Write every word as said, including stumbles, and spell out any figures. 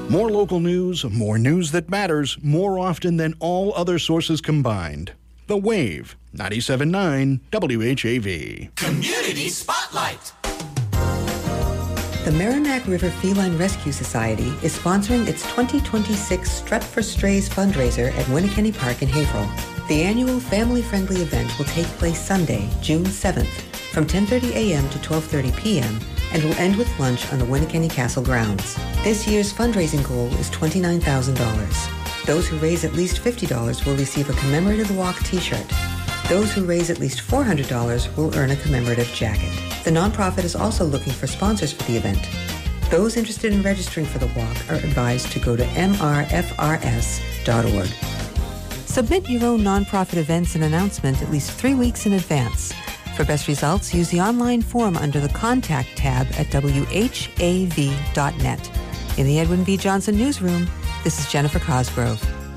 More local news, more news that matters, more often than all other sources combined. The Wave, ninety-seven point nine W H A V. Community Spotlight. The Merrimack River Feline Rescue Society is sponsoring its twenty twenty-six Strut for Strays fundraiser at Winnikenny Park in Haverhill. The annual family-friendly event will take place Sunday, June seventh, from ten thirty a.m. to twelve thirty p.m., and will end with lunch on the Winnikenny Castle grounds. This year's fundraising goal is twenty-nine thousand dollars. Those who raise at least fifty dollars will receive a commemorative walk t-shirt. Those who raise at least four hundred dollars will earn a commemorative jacket. The nonprofit is also looking for sponsors for the event. Those interested in registering for the walk are advised to go to m r f r s dot org. Submit your own nonprofit events and announcement at least three weeks in advance. For best results, use the online form under the Contact tab at w h a v dot net. In the Edwin V. Johnson Newsroom, this is Jennifer Cosgrove.